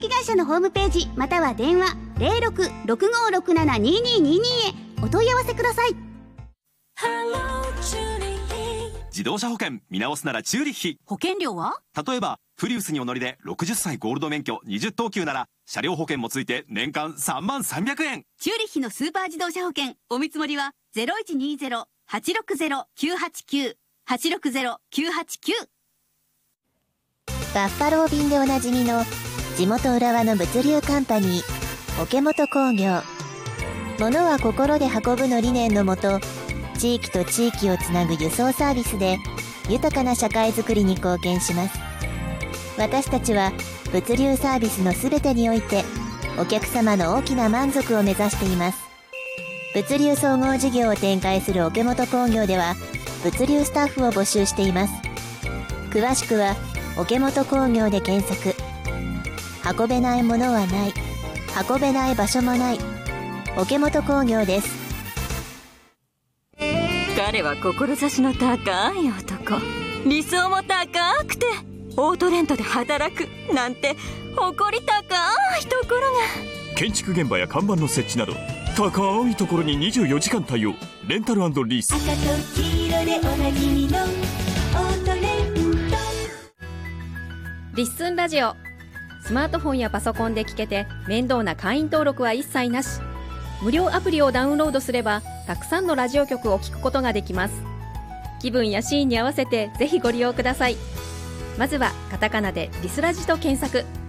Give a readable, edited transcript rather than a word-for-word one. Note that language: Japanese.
会社のホームページまたは電話 06-6567-2222 へお問い合わせください。 自動車保険見直すならチューリッヒ。 保険料は？ 例えばプリウスにお乗りで60歳ゴールド免許20等級なら車両保険もついて年間33,000円。 チューリッヒのスーパー自動車保険お見積もりは 0120-860-989 860-989。 バッファロー便でおなじみの地元浦和の物流カンパニー桶本工業。物は心で運ぶの理念のもと、地域と地域をつなぐ輸送サービスで豊かな社会づくりに貢献します。私たちは物流サービスのすべてにおいてお客様の大きな満足を目指しています。物流総合事業を展開する桶本工業では物流スタッフを募集しています。詳しくは桶本工業で検索。運べないものはない、運べない場所もない、桶本工業です。 彼は志の高い男、理想も高くてオートレントで働くなんて誇り高いところが。 建築現場や看板の設置など高いところに24時間対応。レンタル&リース。 赤と黄色でおなじみのオートレント。 リッスンラジオ。スマートフォンやパソコンで聞けて面倒な会員登録は一切なし。無料アプリをダウンロードすればたくさんのラジオ局を聞くことができます。気分やシーンに合わせてぜひご利用ください。まずはカタカナでリスラジと検索。